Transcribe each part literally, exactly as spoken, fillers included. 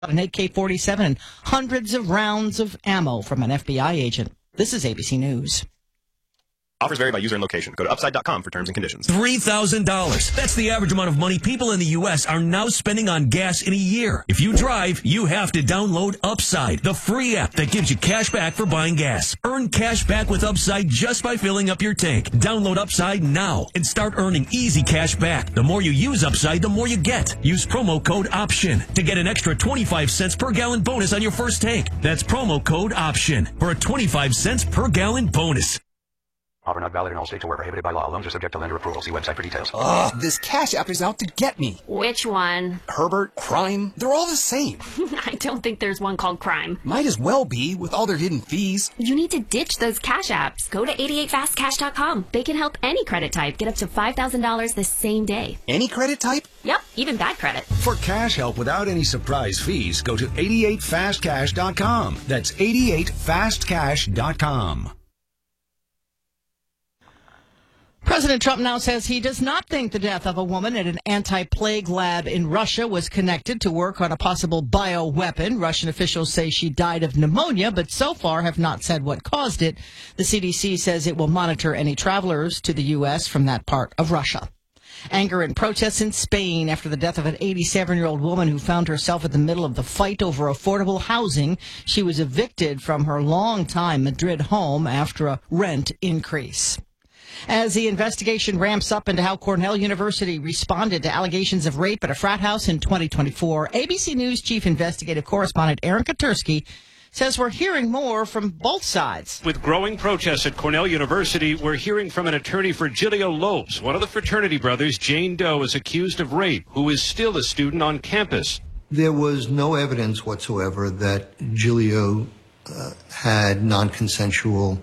an A K forty-seven and hundreds of rounds of ammo from an F B I agent. This is A B C News. Offers vary by user and location. Go to upside dot com for terms and conditions. three thousand dollars. That's the average amount of money people in the U S are now spending on gas in a year. If you drive, you have to download Upside, the free app that gives you cash back for buying gas. Earn cash back with Upside just by filling up your tank. Download Upside now and start earning easy cash back. The more you use Upside, the more you get. Use promo code OPTION to get an extra twenty-five cents per gallon bonus on your first tank. That's promo code OPTION for a twenty-five cents per gallon bonus. Offer not valid in all states or where prohibited by law. Loans are subject to lender approval. See website for details. Ugh, this Cash App is out to get me. Which one? Herbert, Crime, they're all the same. I don't think there's one called Crime. Might as well be, with all their hidden fees. You need to ditch those Cash Apps. Go to eighty-eight fast cash dot com. They can help any credit type get up to five thousand dollars the same day. Any credit type? Yep, even bad credit. For cash help without any surprise fees, go to eighty-eight fast cash dot com. That's eighty-eight fast cash dot com. President Trump now says he does not think the death of a woman at an anti-plague lab in Russia was connected to work on a possible bioweapon. Russian officials say she died of pneumonia, but so far have not said what caused it. The C D C says it will monitor any travelers to the U S from that part of Russia. Anger and protests in Spain after the death of an eighty-seven-year-old woman who found herself in the middle of the fight over affordable housing. She was evicted from her longtime Madrid home after a rent increase. As the investigation ramps up into how Cornell University responded to allegations of rape at a frat house in twenty twenty-four, A B C News chief investigative correspondent Aaron Katursky says we're hearing more from both sides. With growing protests at Cornell University, we're hearing from an attorney for Giglio Lopes. One of the fraternity brothers, Jane Doe, is accused of rape, who is still a student on campus. There was no evidence whatsoever that Giglio uh, had non-consensual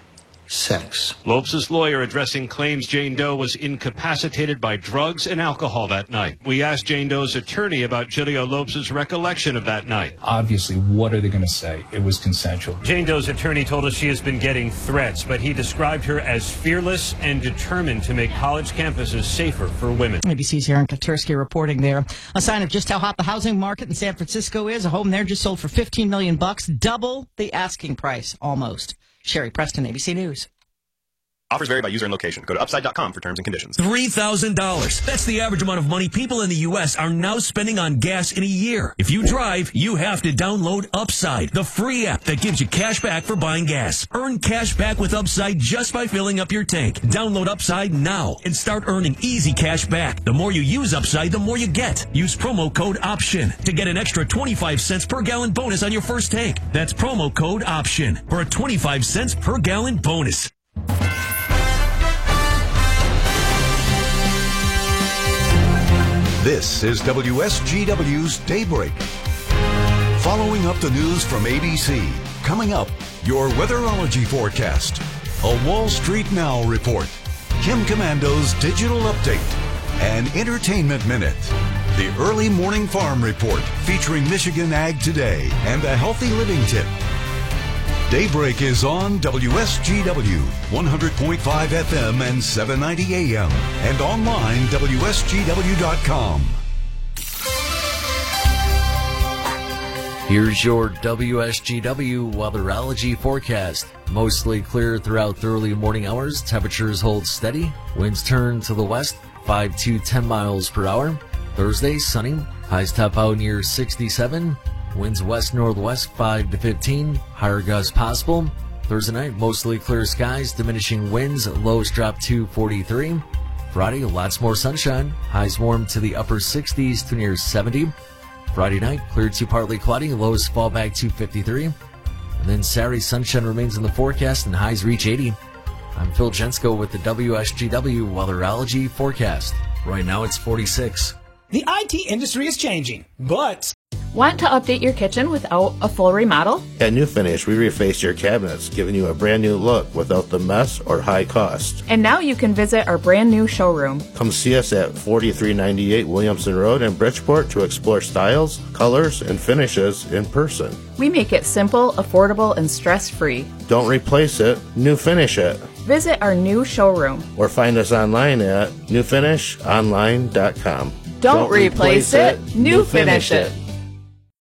sex. Lopes' lawyer addressing claims Jane Doe was incapacitated by drugs and alcohol that night. We asked Jane Doe's attorney about Giglio Lopes' recollection of that night. Obviously, what are they going to say? It was consensual. Jane Doe's attorney told us she has been getting threats, but he described her as fearless and determined to make college campuses safer for women. A B C's Aaron Katursky reporting there. A sign of just how hot the housing market in San Francisco is. A home there just sold for fifteen million bucks, double the asking price, almost. Sherry Preston, A B C News. Offers vary by user and location. Go to upside dot com for terms and conditions. three thousand dollars. That's the average amount of money people in the U S are now spending on gas in a year. If you drive, you have to download Upside, the free app that gives you cash back for buying gas. Earn cash back with Upside just by filling up your tank. Download Upside now and start earning easy cash back. The more you use Upside, the more you get. Use promo code OPTION to get an extra twenty-five cents per gallon bonus on your first tank. That's promo code OPTION for a twenty-five cents per gallon bonus. This is W S G W's Daybreak. Following up the news from A B C. Coming up, your weatherology forecast, a Wall Street Now report, Kim Commando's digital update, an entertainment minute, the early morning farm report featuring Michigan Ag Today, and a healthy living tip. Daybreak is on W S G W, one hundred point five F M and seven ninety A M, and online W S G W dot com. Here's your W S G W weatherology forecast. Mostly clear throughout the early morning hours. Temperatures hold steady. Winds turn to the west, five to ten miles per hour. Thursday, sunny. Highs top out near sixty-seven. Winds west-northwest five to fifteen, higher gusts possible. Thursday night, mostly clear skies, diminishing winds, lows drop to forty-three. Friday, lots more sunshine, highs warm to the upper sixties to near seventy. Friday night, clear to partly cloudy, lows fall back to fifty-three. And then Saturday, sunshine remains in the forecast and highs reach eighty. I'm Phil Jensko with the W S G W weatherology forecast. Right now, it's forty-six. The I T industry is changing, but... Want to update your kitchen without a full remodel? At New Finish, we refaced your cabinets, giving you a brand new look without the mess or high cost. And now you can visit our brand new showroom. Come see us at forty-three ninety-eight Williamson Road in Bridgeport to explore styles, colors, and finishes in person. We make it simple, affordable, and stress-free. Don't replace it, New Finish it. Visit our new showroom. Or find us online at new finish online dot com. Don't, Don't replace, replace it, it, New Finish, finish it. it.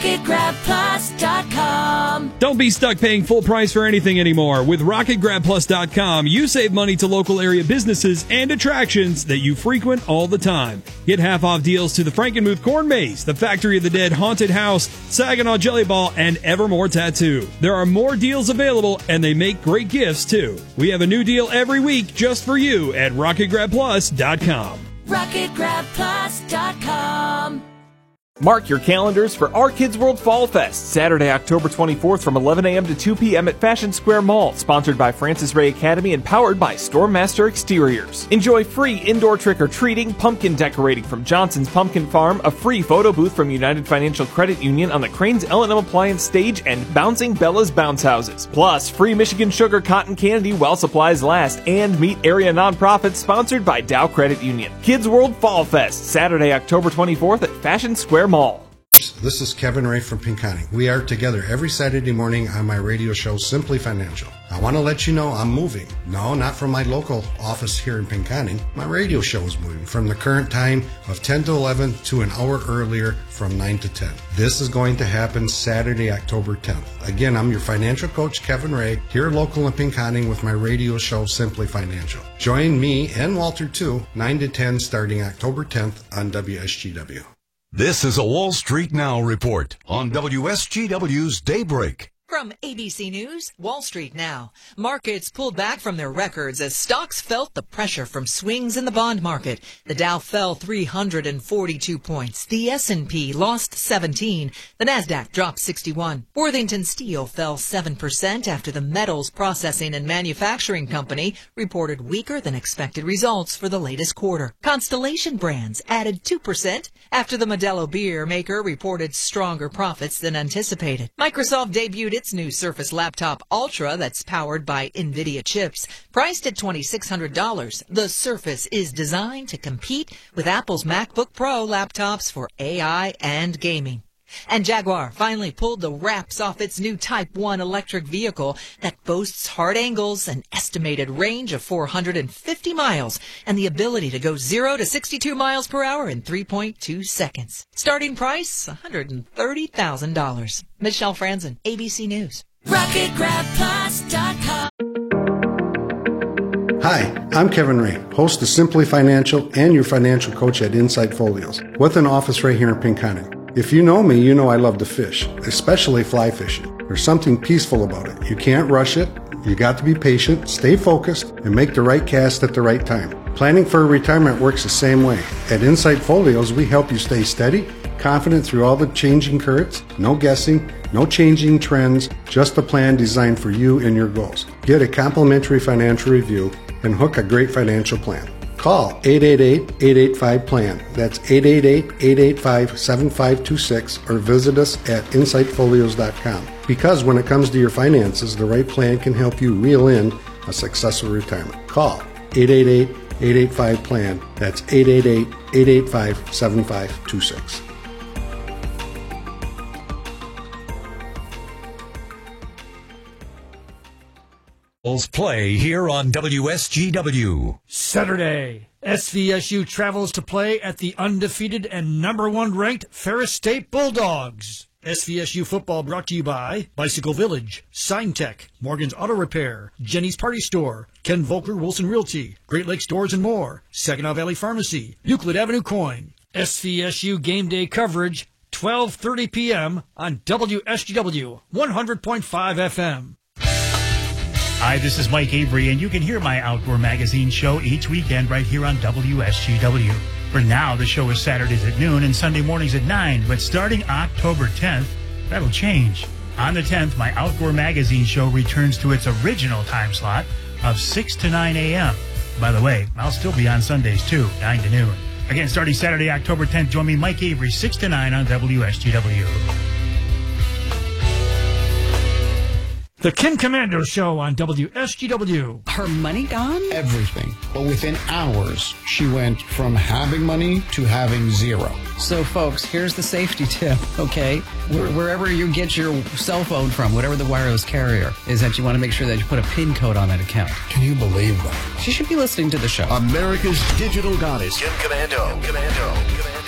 rocket grab plus dot com. Don't be stuck paying full price for anything anymore. With rocket grab plus dot com, you save money to local area businesses and attractions that you frequent all the time. Get half-off deals to the Frankenmuth Corn Maze, the Factory of the Dead Haunted House, Saginaw Jelly Ball, and Evermore Tattoo. There are more deals available, and they make great gifts, too. We have a new deal every week just for you at rocket grab plus dot com. rocket grab plus dot com. Mark your calendars for Our Kids World Fall Fest, Saturday, October twenty-fourth from eleven a.m. to two p.m. at Fashion Square Mall, sponsored by Francis Ray Academy and powered by Stormmaster Exteriors. Enjoy free indoor trick-or-treating, pumpkin decorating from Johnson's Pumpkin Farm, a free photo booth from United Financial Credit Union on the Crane's L and M Appliance stage, and Bouncing Bella's Bounce Houses. Plus, free Michigan Sugar Cotton Candy while supplies last, and meet area nonprofits sponsored by Dow Credit Union. Kids World Fall Fest, Saturday, October twenty-fourth at Fashion Square Mall. This is Kevin Ray from Pinconning. We are together every Saturday morning on my radio show, Simply Financial. I want to let you know I'm moving. No, not from my local office here in Pinconning. My radio show is moving from the current time of ten to eleven to an hour earlier from nine to ten. This is going to happen Saturday, October tenth. Again, I'm your financial coach, Kevin Ray, here local in Pinconning with my radio show, Simply Financial. Join me and Walter, too, nine to ten starting October tenth on W S G W. This is a Wall Street Now report on W S G W's Daybreak. From A B C News, Wall Street Now. Markets pulled back from their records as stocks felt the pressure from swings in the bond market. The Dow fell three hundred forty-two points. The S and P lost seventeen. The Nasdaq dropped sixty-one. Worthington Steel fell seven percent after the metals processing and manufacturing company reported weaker than expected results for the latest quarter. Constellation Brands added two percent after the Modelo beer maker reported stronger profits than anticipated. Microsoft debuted its new Surface Laptop Ultra that's powered by NVIDIA chips. Priced at two thousand six hundred dollars, the Surface is designed to compete with Apple's MacBook Pro laptops for A I and gaming. And Jaguar finally pulled the wraps off its new Type one electric vehicle that boasts hard angles, an estimated range of four hundred fifty miles, and the ability to go zero to sixty-two miles per hour in three point two seconds. Starting price, one hundred thirty thousand dollars. Michelle Franzen, A B C News. rocket grab plus dot com. Hi, I'm Kevin Ray, host of Simply Financial and your financial coach at Insight Folios, with an office right here in Pinconning. If you know me, you know I love to fish, especially fly fishing. There's something peaceful about it. You can't rush it. You got to be patient, stay focused, and make the right cast at the right time. Planning for a retirement works the same way. At Insight Folios, we help you stay steady, confident through all the changing currents, no guessing, no changing trends, just a plan designed for you and your goals. Get a complimentary financial review and hook a great financial plan. Call eight eight eight, eight eight five, P L A N. That's eight eight eight, eight eight five, seven five two six or visit us at insight folios dot com. Because when it comes to your finances, the right plan can help you reel in a successful retirement. Call eight eight eight, eight eight five, P L A N. That's eight eight eight, eight eight five, seven five two six. Play here on W S G W. Saturday, S V S U travels to play at the undefeated and number one ranked Ferris State Bulldogs. S V S U football brought to you by Bicycle Village, Sign Tech, Morgan's Auto Repair, Jenny's Party Store, Ken Volker Wilson Realty, Great Lakes Stores and more, Saginaw Valley Pharmacy, Euclid Avenue Coin. S V S U game day coverage, twelve thirty p.m. on W S G W one hundred point five F M. Hi, this is Mike Avery, and you can hear my Outdoor Magazine show each weekend right here on W S G W. For now, the show is Saturdays at noon and Sunday mornings at nine, but starting October tenth, that'll change. On the tenth, my Outdoor Magazine show returns to its original time slot of six to nine a.m. By the way, I'll still be on Sundays too, nine to noon. Again, starting Saturday, October tenth, join me, Mike Avery, six to nine on W S G W. The Ken Commando Show on W S G W. Her money gone? Everything. But within hours, she went from having money to having zero. So, folks, here's the safety tip, okay? Wherever you get your cell phone from, whatever the wireless carrier, is that you want to make sure that you put a PIN code on that account. Can you believe that? She should be listening to the show. America's digital goddess. Kim Commando. Kim Commando. Commando.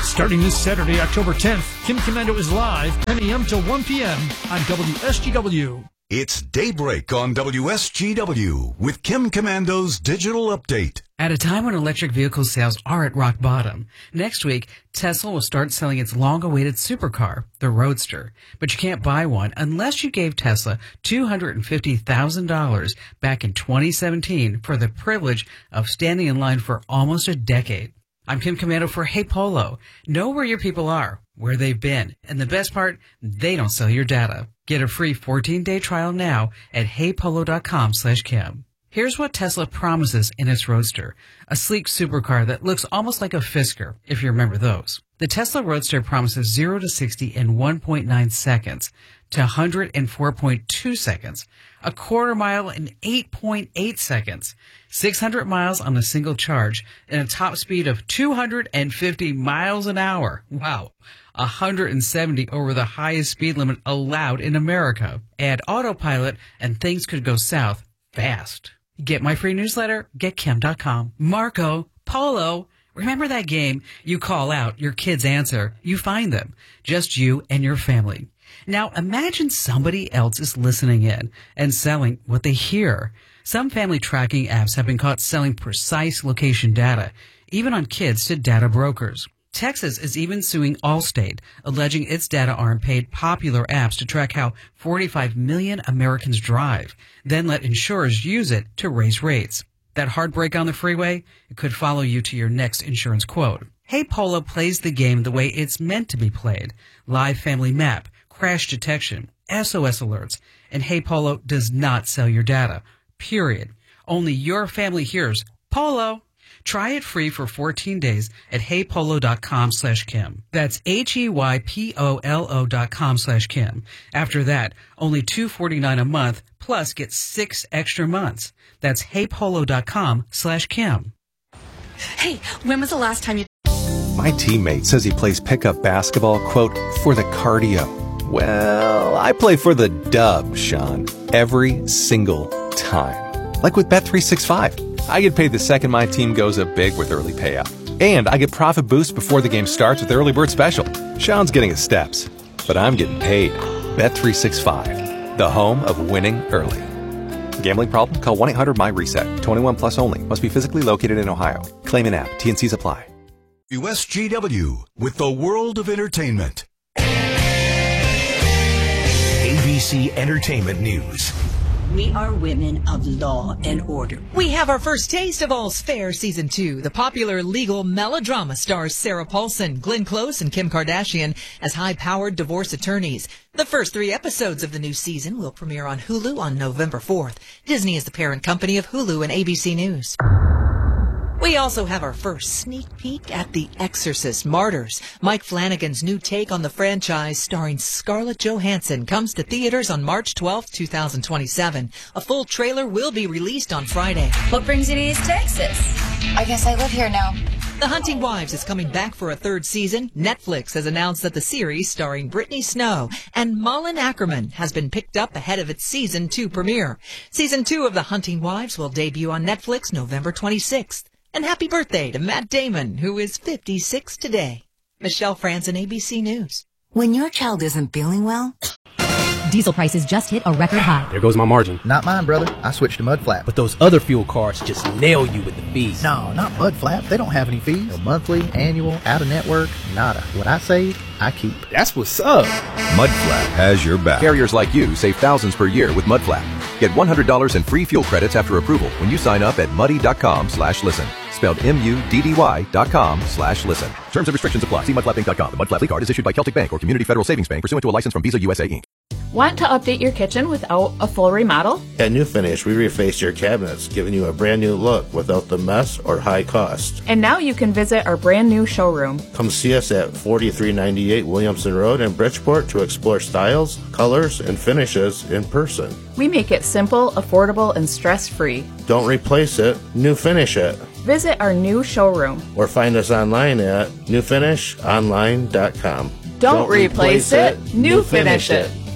Starting this Saturday, October tenth, Kim Komando is live, ten a.m. till one p.m. on W S G W. It's Daybreak on W S G W with Kim Komando's Digital Update. At a time when electric vehicle sales are at rock bottom, next week, Tesla will start selling its long-awaited supercar, the Roadster. But you can't buy one unless you gave Tesla two hundred fifty thousand dollars back in twenty seventeen for the privilege of standing in line for almost a decade. I'm Kim Komando for Hey Polo. Know where your people are, where they've been, and the best part, they don't sell your data. Get a free fourteen-day trial now at heypolo.com slash Kim. Here's what Tesla promises in its Roadster, a sleek supercar that looks almost like a Fisker, if you remember those. The Tesla Roadster promises zero to sixty in one point nine seconds, to one hundred in four point two seconds, a quarter mile in eight point eight seconds, six hundred miles on a single charge, and a top speed of two hundred fifty miles an hour. Wow. one hundred seventy over the highest speed limit allowed in America. Add autopilot and things could go south fast. Get my free newsletter, get kim dot com. Marco Polo. Remember that game? You call out, your kids answer, you find them. Just you and your family. Now imagine somebody else is listening in and selling what they hear. Some family tracking apps have been caught selling precise location data, even on kids, to data brokers. Texas is even suing Allstate, alleging its data arm paid popular apps to track how forty-five million Americans drive, then let insurers use it to raise rates. That heartbreak on the freeway? It could follow you to your next insurance quote. Hey Polo plays the game the way it's meant to be played. Live family map, crash detection, S O S alerts, and Hey Polo does not sell your data. Period. Only your family hears Polo. Try it free for fourteen days at heypolo.com slash Kim. That's H-E-Y-P-O-L-O dot com slash Kim. After that, only two dollars and forty-nine cents a month, plus get six extra months. That's heypolo.com slash Kim. Hey, when was the last time you... My teammate says he plays pickup basketball, quote, for the cardio. Well, I play for the dub, Sean, every single time. Like with Bet three sixty-five. I get paid the second my team goes up big with early payout. And I get profit boost before the game starts with Early Bird Special. Sean's getting his steps, but I'm getting paid. Bet three sixty-five, the home of winning early. Gambling problem? Call one eight hundred my reset. twenty-one plus only. Must be physically located in Ohio. Claim in app. T and C's apply. U S G W with the world of entertainment. A B C Entertainment News. We are women of law and order. We have our first taste of All's Fair Season two. The popular legal melodrama stars Sarah Paulson, Glenn Close, and Kim Kardashian as high-powered divorce attorneys. The first three episodes of the new season will premiere on Hulu on November fourth. Disney is the parent company of Hulu and A B C News. We also have our first sneak peek at The Exorcist Martyrs. Mike Flanagan's new take on the franchise, starring Scarlett Johansson, comes to theaters on March twelfth, twenty twenty-seven. A full trailer will be released on Friday. What brings you to East Texas? I guess I live here now. The Hunting Wives is coming back for a third season. Netflix has announced that the series, starring Brittany Snow and Malin Ackerman, has been picked up ahead of its season two premiere. Season two of The Hunting Wives will debut on Netflix November twenty-sixth. And happy birthday to Matt Damon, who is fifty-six today. Michelle Franzen, A B C News. When your child isn't feeling well... Diesel prices just hit a record high. There goes my margin. Not mine, brother. I switched to Mudflap. But those other fuel cards just nail you with the fees. No, not Mudflap. They don't have any fees. No monthly, annual, out-of-network, nada. What I save, I keep. That's what's up. Mudflap has your back. Carriers like you save thousands per year with Mudflap. Get one hundred dollars in free fuel credits after approval when you sign up at muddy.com slash listen. Spelled M-U-D-D-Y dot com slash listen. Terms and restrictions apply. See mudflap inc dot com. The Mudflap Lead Card is issued by Celtic Bank or Community Federal Savings Bank pursuant to a license from Visa U S A, Incorporated. Want to update your kitchen without a full remodel? At New Finish, we refaced your cabinets, giving you a brand new look without the mess or high cost. And now you can visit our brand new showroom. Come see us at forty-three ninety-eight Williamson Road in Bridgeport to explore styles, colors, and finishes in person. We make it simple, affordable, and stress-free. Don't replace it, New Finish it. Visit our new showroom. Or find us online at new finish online dot com. Don't, Don't replace, replace it, it, New Finish, finish it. it.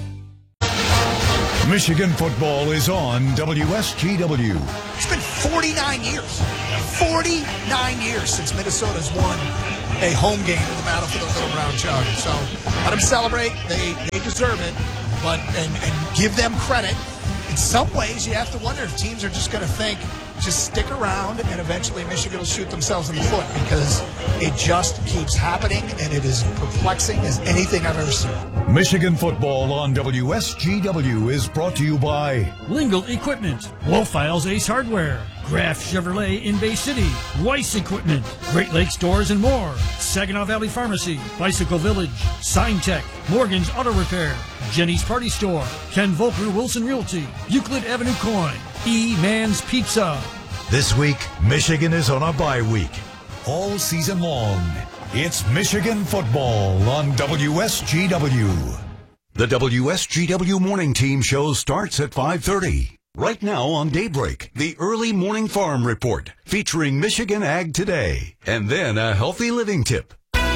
Michigan football is on W S G W. It's been forty-nine years. forty-nine years since Minnesota's won a home game in the battle for the Little Brown Jug. So let them celebrate. They they deserve it, but and, and give them credit. In some ways, you have to wonder if teams are just going to think, just stick around, and eventually Michigan will shoot themselves in the foot, because it just keeps happening, and it is perplexing as anything I've ever seen. Michigan football on W S G W is brought to you by Lingle Equipment, Wolfiles Ace Hardware, Graf Chevrolet in Bay City, Weiss Equipment, Great Lakes Doors and More, Saginaw Valley Pharmacy, Bicycle Village, Sign Tech, Morgan's Auto Repair, Jenny's Party Store, Ken Volker Wilson Realty, Euclid Avenue Coin, E-Man's Pizza. This week, Michigan is on a bye week. All season long, it's Michigan football on W S G W. The W S G W Morning Team show starts at five thirty. Right now on Daybreak, the Early Morning Farm Report, featuring Michigan Ag Today, and then a healthy living tip.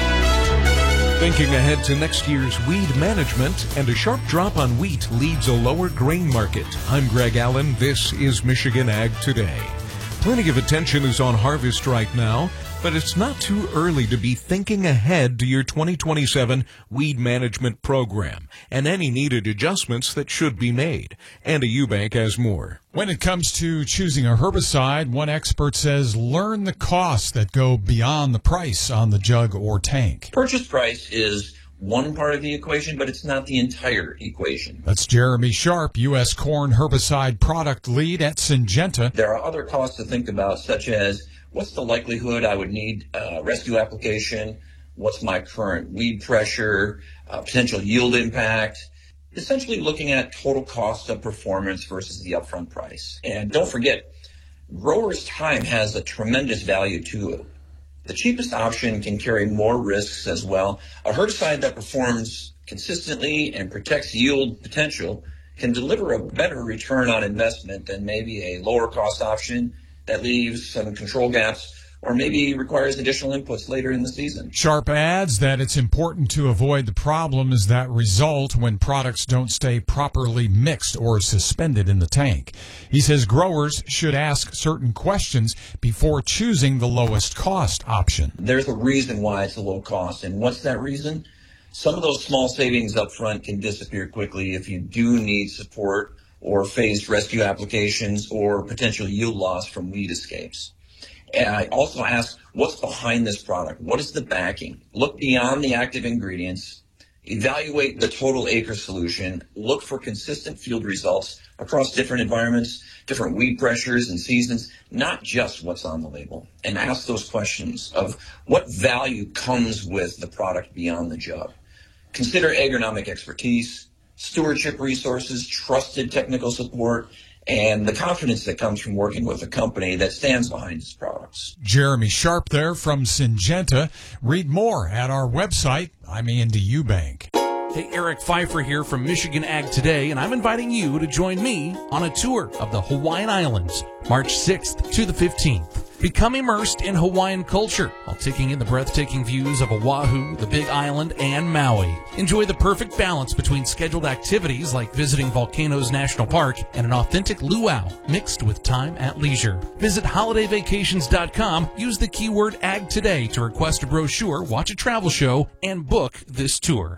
Thinking ahead to next year's weed management, and a sharp drop on wheat leads a lower grain market. I'm Greg Allen. This is Michigan Ag Today. Plenty of attention is on harvest right now, but it's not too early to be thinking ahead to your twenty twenty-seven weed management program and any needed adjustments that should be made. Andy Eubank has more. When it comes to choosing a herbicide, one expert says learn the costs that go beyond the price on the jug or tank. Purchase price is one part of the equation, but it's not the entire equation. That's Jeremy Sharp, U S corn herbicide product lead at Syngenta. There are other costs to think about, such as what's the likelihood I would need a rescue application, what's my current weed pressure, uh, potential yield impact, essentially looking at total cost of performance versus the upfront price. And don't forget, growers' time has a tremendous value to it. The cheapest option can carry more risks as well. A herbicide that performs consistently and protects yield potential can deliver a better return on investment than maybe a lower cost option that leaves some control gaps or maybe requires additional inputs later in the season. Sharp adds that it's important to avoid the problems that result when products don't stay properly mixed or suspended in the tank. He says growers should ask certain questions before choosing the lowest cost option. There's a reason why it's a low cost, and what's that reason? Some of those small savings up front can disappear quickly if you do need support or phased rescue applications or potential yield loss from weed escapes. And I also ask, what's behind this product? What is the backing? Look beyond the active ingredients, evaluate the total acre solution, look for consistent field results across different environments, different weed pressures and seasons, not just what's on the label. And ask those questions of what value comes with the product beyond the jug. Consider agronomic expertise, stewardship resources, trusted technical support, and the confidence that comes from working with a company that stands behind its products. Jeremy Sharp there from Syngenta. Read more at our website. I'm Andy Eubank. Hey, Eric Pfeiffer here from Michigan Ag Today, and I'm inviting you to join me on a tour of the Hawaiian Islands, March sixth to the fifteenth. Become immersed in Hawaiian culture while taking in the breathtaking views of Oahu, the Big Island, and Maui. Enjoy the perfect balance between scheduled activities like visiting Volcanoes National Park and an authentic luau mixed with time at leisure. Visit holiday vacations dot com, use the keyword Ag Today to request a brochure, watch a travel show, and book this tour.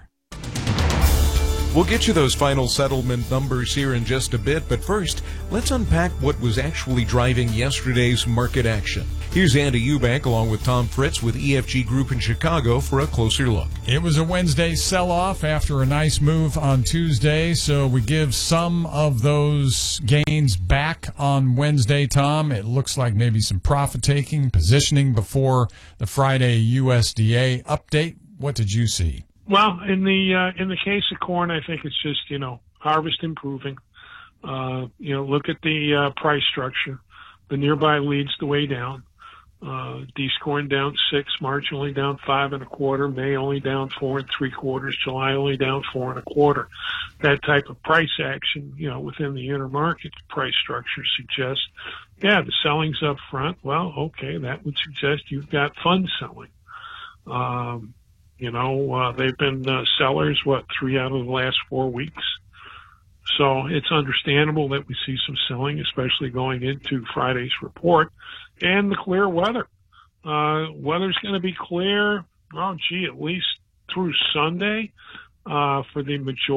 We'll get you those final settlement numbers here in just a bit, but first, let's unpack what was actually driving yesterday's market action. Here's Andy Eubank along with Tom Fritz with E F G Group in Chicago for a closer look. It was a Wednesday sell-off after a nice move on Tuesday, so we give some of those gains back on Wednesday, Tom. It looks like maybe some profit-taking, positioning before the Friday U S D A update. What did you see? Well, in the uh, in the case of corn, I think it's just, you know, harvest improving. Uh, you know, look at the uh, price structure. The nearby leads the way down. Uh, D's corn down six, March only down five and a quarter, May only down four and three quarters, July only down four and a quarter. That type of price action, you know, within the intermarket price structure suggests, yeah, the selling's up front. Well, okay, that would suggest you've got fund selling. Um, You know, uh, they've been uh, sellers, what, three out of the last four weeks. So it's understandable that we see some selling, especially going into Friday's report. And the clear weather. Uh, weather's going to be clear. oh, gee, at least through Sunday uh, for the majority.